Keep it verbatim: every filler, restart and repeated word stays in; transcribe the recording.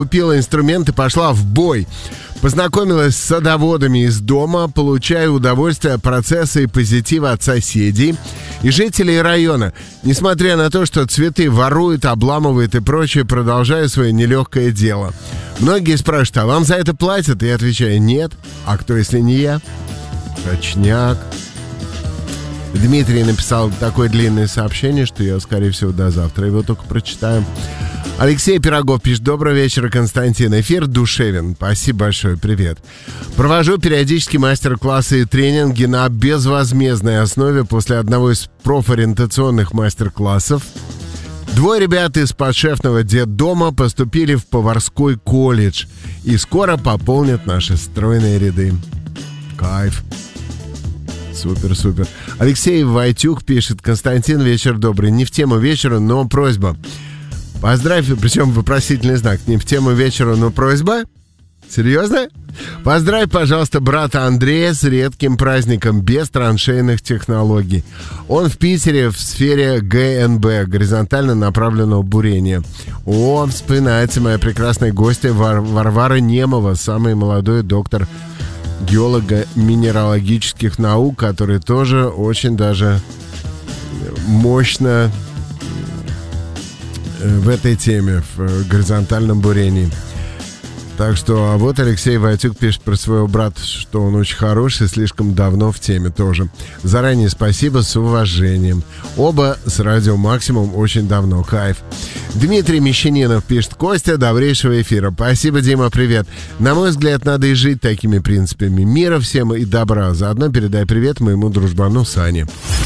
Купила инструмент и пошла в бой. Познакомилась с садоводами из дома, получая удовольствие от процесса и позитива от соседей и жителей района. Несмотря на то, что цветы воруют, обламывают и прочее, продолжаю свое нелегкое дело. Многие спрашивают, а вам за это платят? И я отвечаю, нет. А кто, если не я? Точняк. Дмитрий написал такое длинное сообщение, что я, скорее всего, до завтра его только прочитаю. Алексей Пирогов пишет: добрый вечер, Константин. Эфир душевен. Спасибо большое, привет. Провожу периодически мастер-классы и тренинги на безвозмездной основе после одного из профориентационных мастер-классов. Двое ребят из подшефного детдома поступили в поварской колледж и скоро пополнят наши стройные ряды. Кайф. Супер-супер. Алексей Войтюк пишет: Константин, вечер добрый. Не в тему вечера, но просьба. Поздравь, причем вопросительный знак. Не в тему вечера, но просьба? Серьезно? Поздравь, пожалуйста, брата Андрея с редким праздником без траншейных технологий. Он в Питере в сфере ГНБ, горизонтально направленного бурения. О, вспоминается моя прекрасная гостья Вар- Варвара Немова, самый молодой доктор геолого-минералогических наук, который тоже очень даже мощно в этой теме, в горизонтальном бурении. Так что, а вот Алексей Войтюк пишет про своего брата, что он очень хороший, слишком давно в теме тоже. Заранее спасибо, с уважением. Оба с радио «Максимум» очень давно. Кайф. Дмитрий Мещанинов пишет: Костя, добрейшего эфира. Спасибо, Дима, привет. На мой взгляд, надо и жить такими принципами. Мира всем и добра. Заодно передай привет моему дружбану Сане.